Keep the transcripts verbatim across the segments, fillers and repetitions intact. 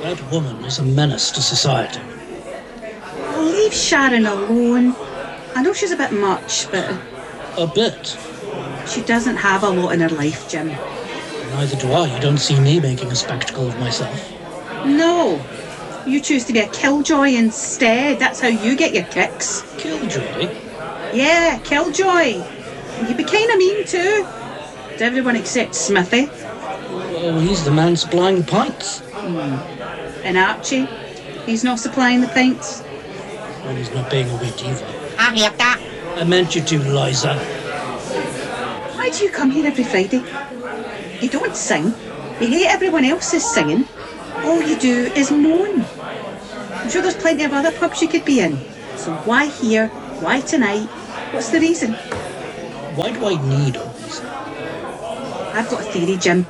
That woman is a menace to society. Oh, leave Sharon alone. I know she's a bit much, but... A bit? She doesn't have a lot in her life, Jim. Neither do I. You don't see me making a spectacle of myself. No. You choose to be a killjoy instead. That's how you get your kicks. Killjoy? Yeah, killjoy. You'd be kind of mean too. To everyone except Smithy. Well, he's the man supplying the pints. Hmm. And Archie? He's not supplying the pints? When he's not being a wee diva. I hear that. I meant you to, Liza. Why do you come here every Friday? You don't sing. You hate everyone else's singing. All you do is moan. I'm sure there's plenty of other pubs you could be in. So why here? Why tonight? What's the reason? Why do I need a reason? I've got a theory, Jim.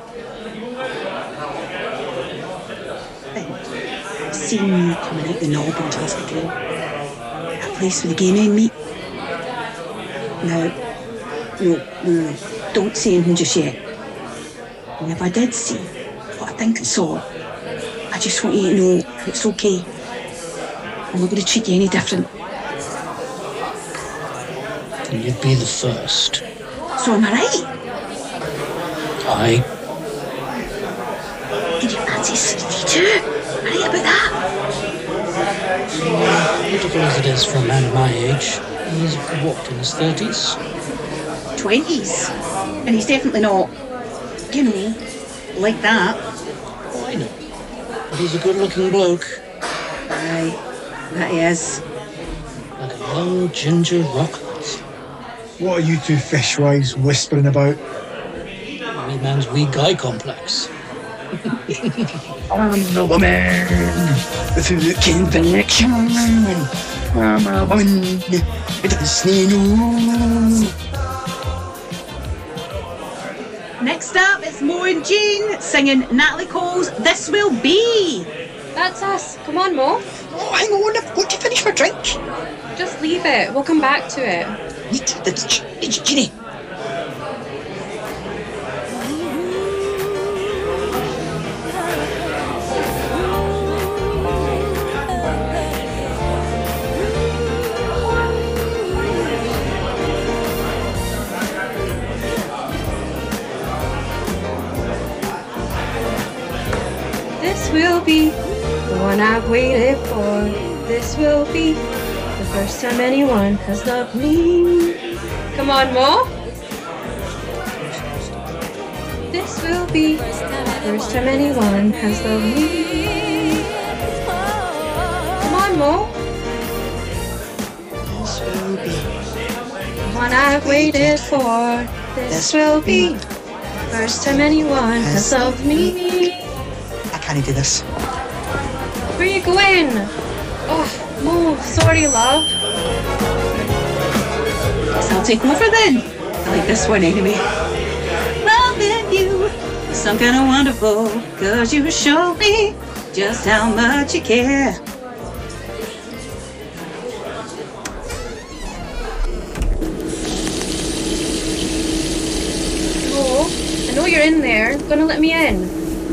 I've seen you coming out the knob in Glasgow. That place where the gay men meet. Now, no, no, no, don't say anything just yet. And if I did see what I think I saw, I just want you to know it's okay. I'm not going to treat you any different. And you'd be the first. So am I right? Aye. Did you fancy Smithy too? Right about that? Beautiful as it is for a man of my age, he's, what, in his thirties? Twenties. And he's definitely not, you know, like that. Oh, I know. But he's a good-looking bloke. Aye, that he is. Like a young ginger rocket. What are you two fishwives whispering about? A wee man's wee guy complex. I'm the woman with the conviction. I'm a woman with a snake. Next up, it's Mo and Jean singing Natalie Cole's This Will Be. That's us. Come on, Mo. Oh, hang on, I've got to finish my drink. Just leave it. We'll come back to it. Need to, it's, it's Ginny. This will be the one I've waited for. This will be the first time anyone has loved me. Come on, Mo. This will be the first time anyone has loved me. Come on, Mo. This will be The one I've waited for. This will be the first time anyone has loved me. I can't do this. Where are you going? Oh, Mo, sorry, love. Guess I'll take over then. I like this one anyway. Loving you is some kind of wonderful, cause you show me just how much you care. Mo, I know you're in there. Gonna let me in.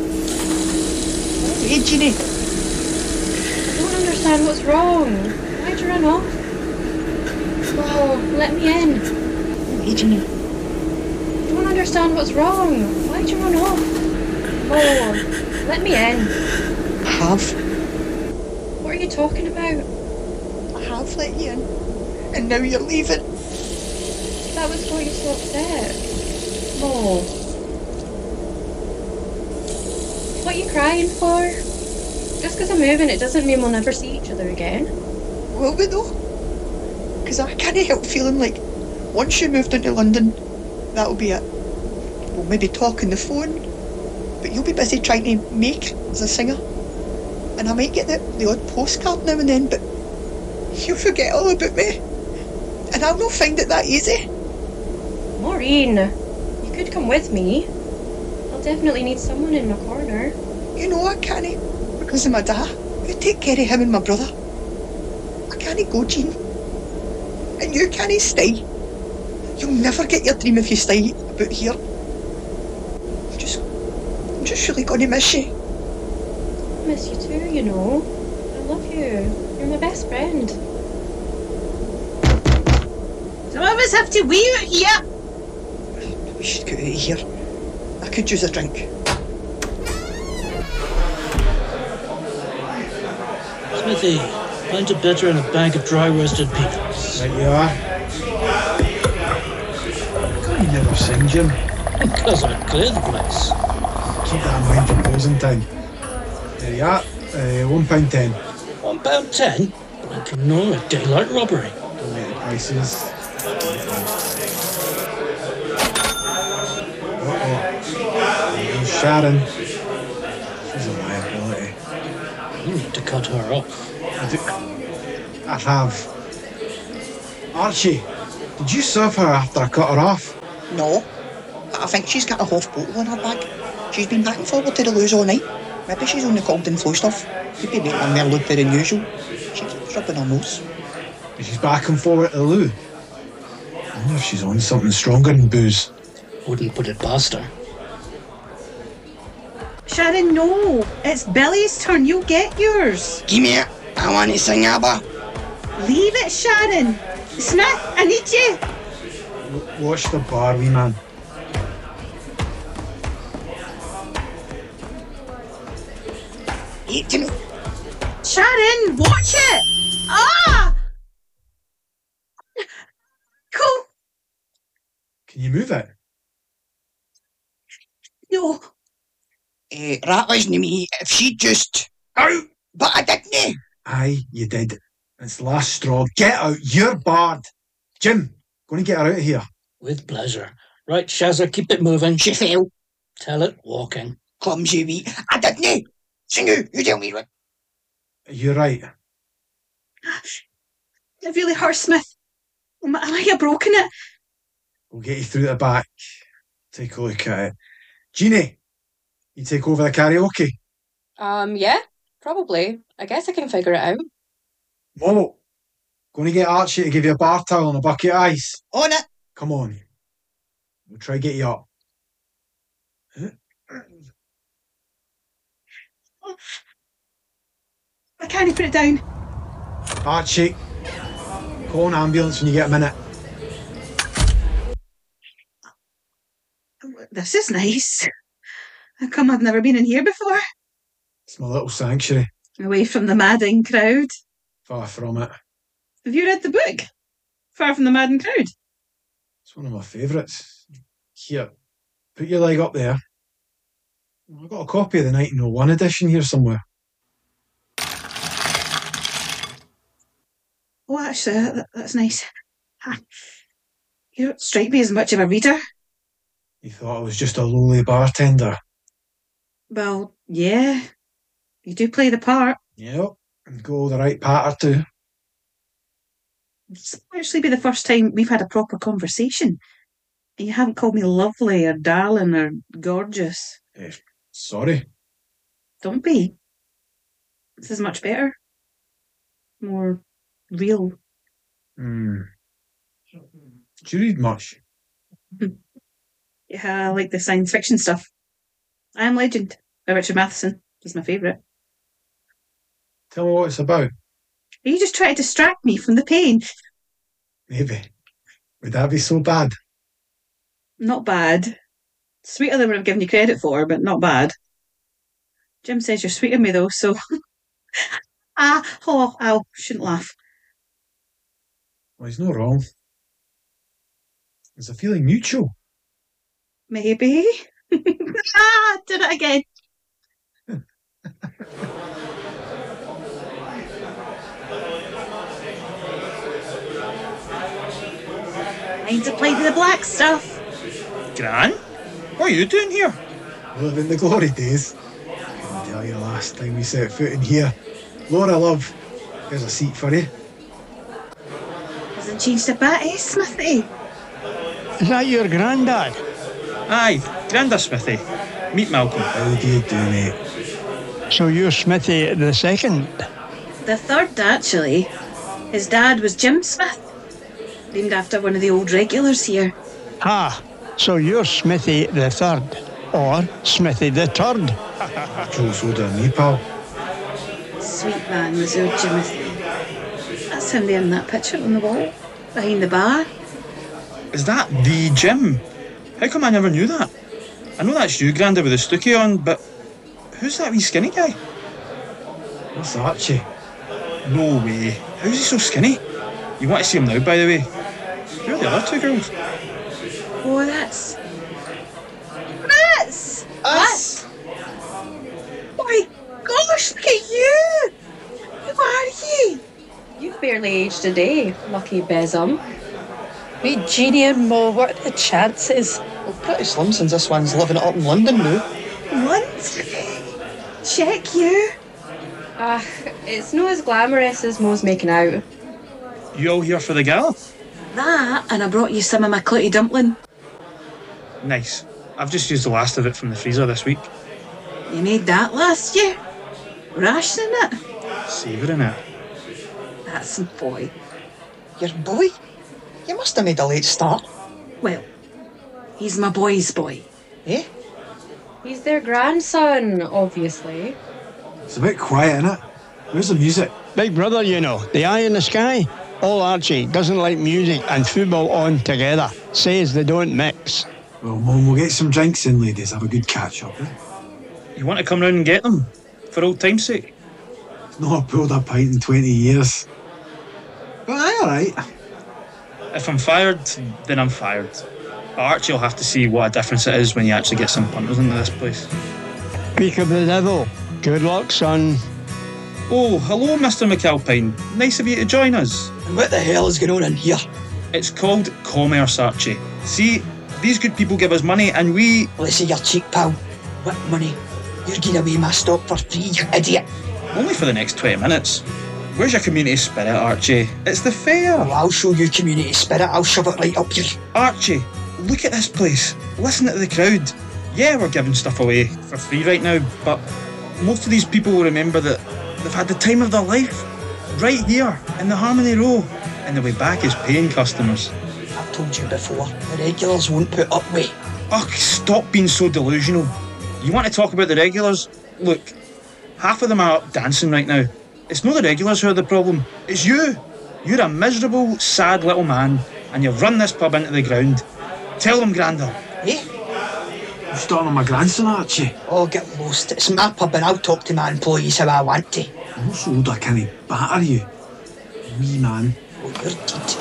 Hey, Ginny. I don't understand what's wrong. Why'd you run off? Mo, let me in. Hey, Ginny. I don't understand what's wrong. Why'd you run off? Mo, let me in. I have. What are you talking about? I have let you in. And now you're leaving. That was why you're so upset. Mo. What are you crying for? Just because I'm moving, it doesn't mean we'll never see each other again. Will we though? Because I can't help feeling like once you moved into London, that'll be it. We'll maybe talk on the phone, but you'll be busy trying to make as a singer. And I might get the, the odd postcard now and then, but you'll forget all about me. And I'll not find it that easy. Maureen, you could come with me. I'll definitely need someone in my corner. You know I can't, because of my dad. You take care of him and my brother. I can't go, Jean. And you can't stay. You'll never get your dream if you stay about here. I'm just, I'm just really going to miss you. miss you too, you know. I love you. You're my best friend. Some of us have to wait out here. We should get out of here. I could use a drink. Smithy, find a bitter and a bag of dry roasted peanuts. Right you are. How come you never sing, Jim? Because I clear the place. Keep that in mind for closing time. There you are. Uh, one pound ten. One pound ten? I can know a daylight robbery. Don't make the prices. Uh-oh. There's Sharon. She's a liability. You need to cut her off. I do. I have. Archie, did you serve her after I cut her off? No, but I think she's got a half bottle in her bag. She's been back and forward to the loos all night. Maybe she's only called in flow stuff. Could be making her more loopy than usual. She keeps rubbing her nose. She's back and forward to the loo. I wonder if she's on something stronger than booze. Wouldn't put it past her. Sharon, no. It's Billy's turn. You'll get yours. Give me it. I want to sing ABBA. Leave it, Sharon. Smith, I need you. W- watch the bar, wee man. Eat to me. Sharon, watch it. Ah! Cool. Can you move it? No. Uh, that wasn't me. If she just... Out! But I didn't. Aye, you did. It's the last straw. Get out. You're barred. Jim, going to get her out of here. With pleasure. Right, Shazza, keep it moving. She fell. Tell it walking. Clumsy wee. I didn't. Sing you. You tell me what. You're right. It really hurts, Smith. I might have broken it. We'll get you through the back. Take a look at it. Jeannie, you take over the karaoke. Um, yeah, probably. I guess I can figure it out. Mo, going to get Archie to give you a bar towel and a bucket of ice. On it. Come on. We'll try to get you up. I can't put it down. Archie, call an ambulance when you get a minute. This is nice. How come I've never been in here before? It's my little sanctuary. Away from the madding crowd. Far from it. Have you read the book? Far from the madding crowd? It's one of my favourites. Here, put your leg up there. I've got a copy of the nineteen oh one edition here somewhere. Oh, actually, that, that's nice. You don't strike me as much of a reader. You thought I was just a lowly bartender? Well, yeah. You do play the part. Yep, and go the right patter too. This will actually be the first time we've had a proper conversation. And you haven't called me lovely or darling or gorgeous. Eh, sorry. Don't be. This is much better. More real. Hmm. Do you read much? Yeah, I like the science fiction stuff. I Am Legend by Richard Matheson. He's my favourite. Tell me what it's about. Are you just trying to distract me from the pain? Maybe. Would that be so bad? Not bad. Sweeter than what I've given you credit for, but not bad. Jim says you're sweet on me though, so... ah, oh, ow, shouldn't laugh. Well, he's not wrong. There's a feeling mutual. Maybe. ah, did it again. Time to play the black stuff. Gran? What are you doing here? Living the glory days. I couldn't tell you the last time we set foot in here. Laura, love, there's a seat for you. Hasn't changed a bit, eh, Smithy? Is that your granddad? Aye, Granda Smithy. Meet Malcolm. How do you do, mate? So you're Smithy the second? The third, actually. His dad was Jim Smith, named after one of the old regulars here. Ah, so you're Smithy the third, or Smithy the third. Joe soda and me, pal. Sweet man was old Jimothy. That's him there in that picture on the wall, behind the bar. Is that the Jim? How come I never knew that? I know that's you, Granda, with the stookie on, but who's that wee skinny guy? That's Archie. No way. How's he so skinny? You want to see him now, by the way. Who are the other two girls? Oh, that's... That's... Us! My gosh, look at you! Who are you? You've barely aged a day, lucky Besum. Wait, Jeannie and Mo, what are the chances? Well, pretty slim since this one's living it up in London now. What? Check you. Ah, it's no as glamorous as Mo's making out. You all here for the gala? That, and I brought you some of my clouty dumpling. Nice. I've just used the last of it from the freezer this week. You made that last year? Rationing it? Savouring it. That's my boy. Your boy? You must have made a late start. Well, he's my boy's boy. Eh? He's their grandson, obviously. It's a bit quiet, innit? Where's the music? Big brother, you know, the eye in the sky. All Archie doesn't like music and football on together. Says they don't mix. Well, Mum, we'll get some drinks in, ladies. Have a good catch-up, eh? You want to come round and get them? For old time's sake? I've not pulled a pint in twenty years. But aye, alright. If I'm fired, then I'm fired. But Archie will have to see what a difference it is when you actually get some punters into this place. Speak of the devil. Good luck, son. Oh, hello, Mister McAlpine. Nice of you to join us. And what the hell is going on in here? It's called commerce, Archie. See, these good people give us money and we... Let's see your cheek, pal. What money? You're giving away my stock for free, you idiot. Only for the next twenty minutes. Where's your community spirit, Archie? It's the fair. Well, I'll show you community spirit. I'll shove it right up you. Archie, look at this place. Listen to the crowd. Yeah, we're giving stuff away for free right now, but most of these people will remember that they've had the time of their life right here in the Harmony Row, and the way back is paying customers. I've told you before, the regulars won't put up with. Ugh, stop being so delusional. You want to talk about the regulars? Look, half of them are up dancing right now. It's not the regulars who are the problem. It's you. You're a miserable, sad little man, and you've run this pub into the ground. Tell them, Granda. Eh? I'm starting on my grandson, Archie. Oh, get lost. It's my pub and I'll talk to my employees how I want to. I'm not so old I can't batter you. Wee man. Oh, you're dead.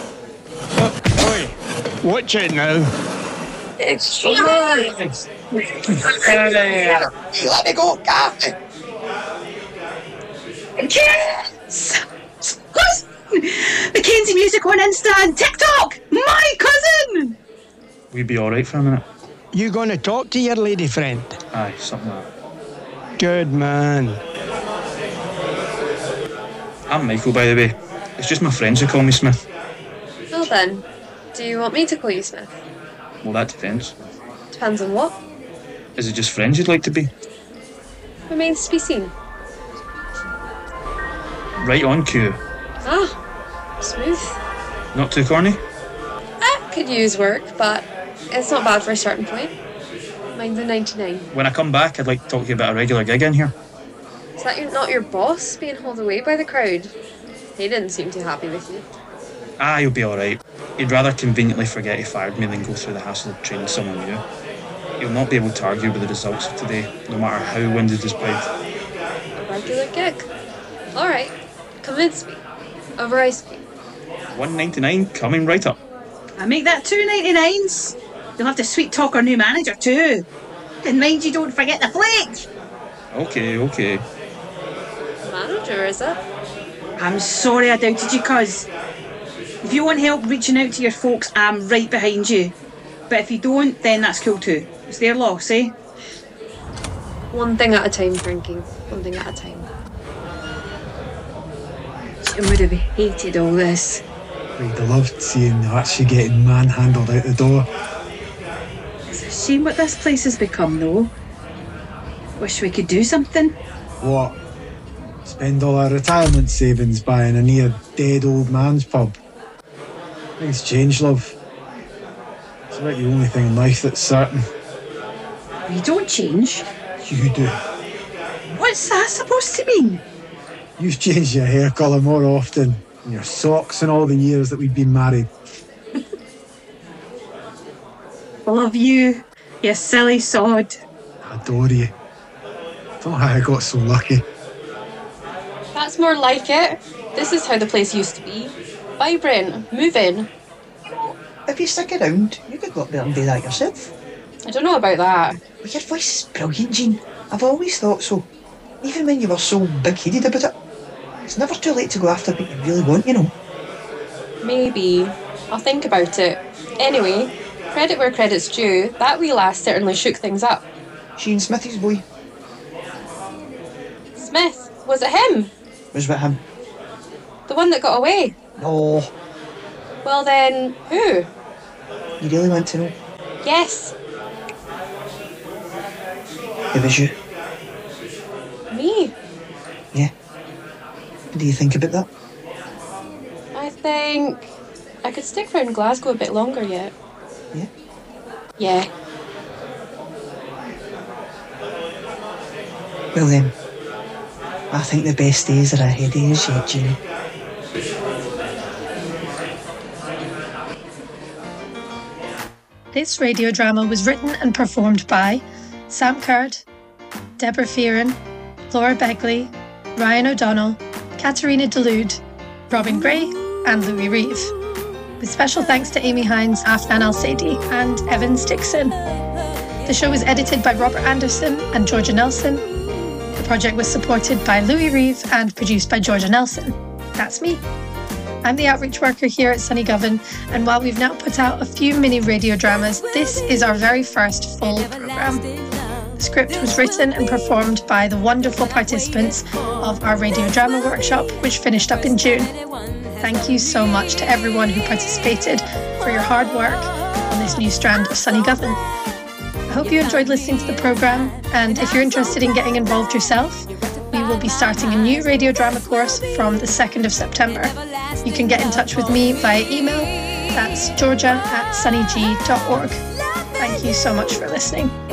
Oi, watch it now. It's You let me go, Captain. Kids! Cousin! Mackenzie Music on Insta and TikTok! My cousin! We'd be alright for a minute. You gonna talk to your lady friend? Aye, something like that. Good man. I'm Michael, by the way. It's just my friends who call me Smith. Well then, do you want me to call you Smith? Well, that depends. Depends on what. Is it just friends you'd like to be? Remains to be seen. Right on cue. Ah, smooth. Not too corny? That could use work, but it's not bad for a starting point. Mine's a ninety-nine. When I come back, I'd like to talk to you about a regular gig in here. Is that your, not your boss being hauled away by the crowd? He didn't seem too happy with you. Ah, you'll be alright. He'd rather conveniently forget he fired me than go through the hassle of training someone new. He'll not be able to argue with the results of today, no matter how winded his pride. A regular gig. Alright, convince me. Over ice cream. one ninety-nine coming right up. I make that two ninety-nines. You'll have to sweet talk our new manager too. And mind you don't forget the flake. Okay, okay. Manager, is it? I'm sorry I doubted you, cuz. If you want help reaching out to your folks, I'm right behind you. But if you don't, then that's cool too. It's their loss, eh? One thing at a time, drinking. One thing at a time. Jim would have hated all this. We'd have loved seeing Archie getting manhandled out the door. It's a shame what this place has become, though. Wish we could do something. What? Spend all our retirement savings buying a near dead old man's pub? Things change, love. It's about the only thing in life that's certain. We don't change. You do. What's that supposed to mean? You've changed your hair colour more often than your socks in all the years that we've been married. Love you, you silly sod. I adore you. Don't know how I got so lucky. That's more like it. This is how the place used to be. Vibrant, moving. If you stick around, you could go up there and do that yourself. I don't know about that. Well, your voice is brilliant, Jean. I've always thought so. Even when you were so big-headed about it. It's never too late to go after what you really want, you know. Maybe. I'll think about it. Anyway, credit where credit's due, that wee lass certainly shook things up. Shane Smithy's boy. Smith? Was it him? Was with him. The one that got away? No. Well then, who? You really want to know? Yes. It was you. Me? Yeah. What do you think about that? I think I could stick around Glasgow a bit longer yet. Yeah? Yeah. Well then, I think the best days are ahead of us yet, Jean. This radio drama was written and performed by Sam Curd, Deborah Fearon, Laura Begley, Ryan O'Donnell, Katerina Delude, Robin Gray and Louis Reeve. With special thanks to Amy Hines, Afnan Al-Saidi and Evan Stickson. The show was edited by Robert Anderson and Georgia Nelson. The project was supported by Louis Reeve and produced by Georgia Nelson. That's me. I'm the outreach worker here at Sunnygovan, and while we've now put out a few mini radio dramas, this is our very first full programme. The script was written and performed by the wonderful participants of our radio drama workshop, which finished up in June. Thank you so much to everyone who participated for your hard work on this new strand of Sunnygovan. I hope you enjoyed listening to the programme, and if you're interested in getting involved yourself, we will be starting a new radio drama course from the second of September. You can get in touch with me via email. That's georgia at sunnyg dot org. Thank you so much for listening.